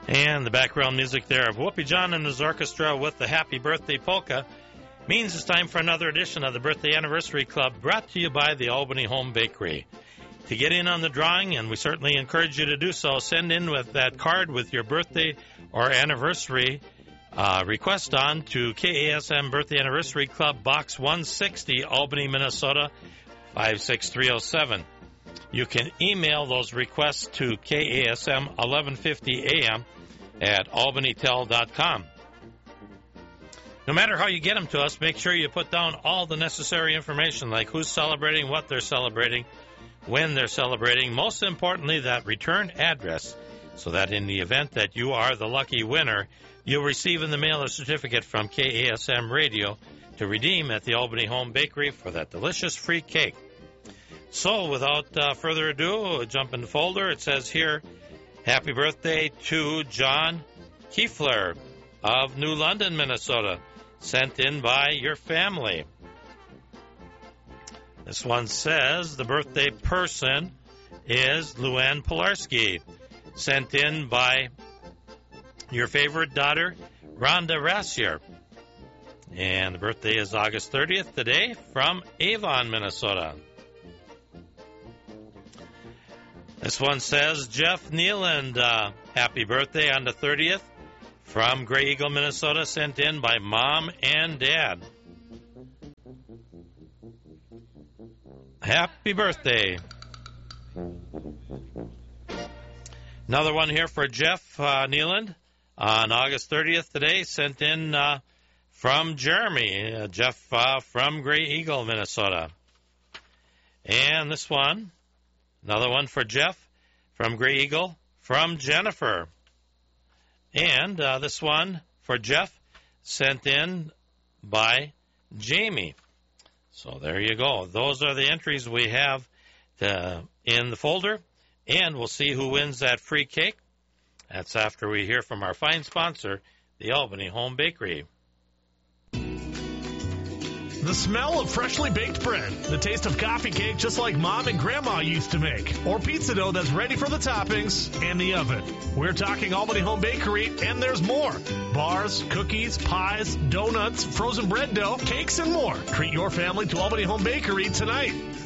And the background music there of Whoopi John and his orchestra with the Happy Birthday Polka means it's time for another edition of the Birthday Anniversary Club, brought to you by the Albany Home Bakery. To get in on the drawing, and we certainly encourage you to do so, send in with that card with your birthday or anniversary request on to KASM Birthday Anniversary Club, Box 160, Albany, Minnesota, 56307. You can email those requests to KASM 1150 AM at albanytel.com. No matter how you get them to us, make sure you put down all the necessary information, like who's celebrating, what they're celebrating, when they're celebrating, most importantly, that return address, so that in the event that you are the lucky winner, you'll receive in the mail a certificate from KASM Radio to redeem at the Albany Home Bakery for that delicious free cake. So, without further ado, jump in the folder. It says here, happy birthday to John Kiefler of New London, Minnesota, sent in by your family. This one says the birthday person is Luann Pilarski, sent in by your favorite daughter, Rhonda Rassier. And the birthday is August 30th today from Avon, Minnesota. This one says Jeff Nealand, happy birthday on the 30th from Grey Eagle, Minnesota, sent in by Mom and Dad. Happy birthday. Another one here for Jeff Nealand on August 30th today, sent in from Jeremy. Jeff from Grey Eagle, Minnesota. And this one, another one for Jeff from Grey Eagle, from Jennifer. And this one for Jeff, sent in by Jamie. So there you go. Those are the entries we have in the folder. And we'll see who wins that free cake. That's after we hear from our fine sponsor, the Albany Home Bakery. The smell of freshly baked bread, the taste of coffee cake just like Mom and Grandma used to make, or pizza dough that's ready for the toppings and the oven. We're talking Albany Home Bakery, and there's more. Bars, cookies, pies, donuts, frozen bread dough, cakes, and more. Treat your family to Albany Home Bakery tonight.